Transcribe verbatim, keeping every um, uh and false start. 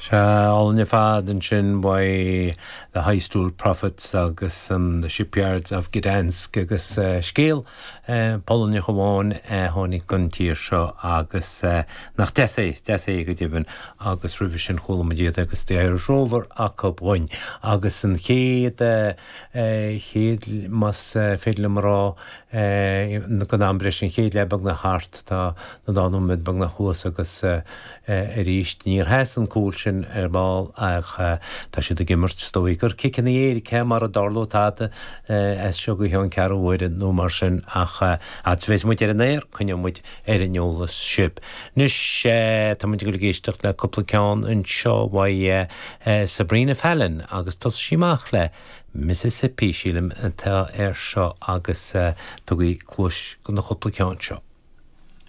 all in fad and sin by the high stool prophets agus and the shipyards of Gdansk agus uh, scale uh, Polnya Chwan uh, honig guntir sho agus uh, nach desse desse gediven agus revision holomediad agus the Irish Rover a cup one agus an head uh, head mas uh, fedlemra na godambrishin head lebag na hart ta na danum med bag na hos agus uh, erist near hasen coolshin erbal ach ta should the gimmert stoiker kick in the air camera darlo tate as shogu hon caro word no marshin ach at ves moet er neer kun je moet er in jolas ship nish ta moet geligestocht na couple kan en show why Sabrina Fallon agus tos shimachle Mississippi shilem ta er show agus tugi klush kun couple kan show